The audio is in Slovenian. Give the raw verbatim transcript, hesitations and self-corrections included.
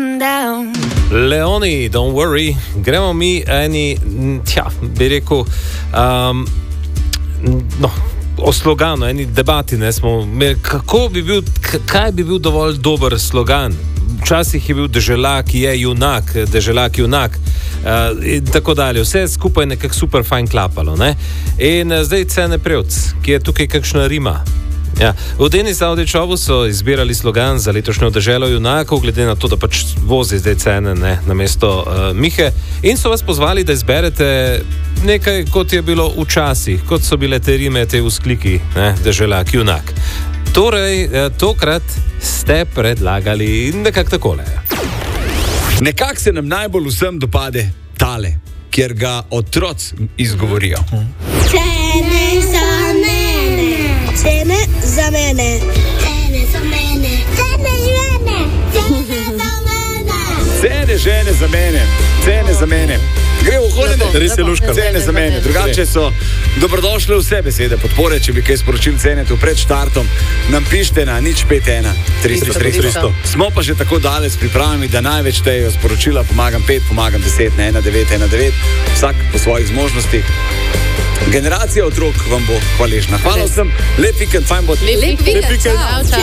come down. Leoni, don't worry. Gremo mi eni, tja, bi rekel, um, no, o sloganu, eni debati, ne, smo imeli, kako bi bil, kaj bi bil dovolj dober slogan. Včasih je bil deželak je junak, deželak junak uh, in tako dalje. Vse skupaj nekako super fajn klapalo, ne? In uh, zdaj Cene Prevc, ki je tukaj kakšna rima. Ja. V Denis Avdičovu so izbirali slogan za letošnjo deželo junakov, glede na to, da pač vozi zdaj Cene, ne, na mesto uh, Mihe, in so vas pozvali, da izberete nekaj, kot je bilo včasih, kot so bile te rime, te vzkliki, ne, deželak junak. Torej, tokrat ste predlagali nekako takole. Nekako se nam najbolj vsem dopade tale, kjer ga otroci izgovorijo. Cene za mene, cene za mene, cene za mene, cene žene, cene za mene, cene žene za mene, cene za mene. Gre v hodine, res je luška. Cene za mene. Drugače so dobrodošle vse besede podpore, če bi kaj sporočil cene tu pred štartom. Nam pišite na nič pet ena tristo tristo. Smo pa že tako daleč s pripravami, da največ tejo sporočila pomagam pet, pomagam deset na ena devet ena devet. Vsak po svojih zmožnostih. Generacija otrok vam bo hvaležna. Hvala vsem. Lep vikend, fajn bo. Lep vikend. Lep vikend. Čau, čau.